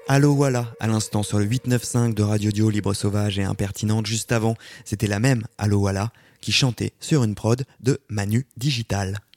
Allo voilà, à l'instant sur le 895 de Radio Dio, libre sauvage et impertinente. Juste avant, c'était la même Allo voilà qui chantait sur une prod de Manu Digital.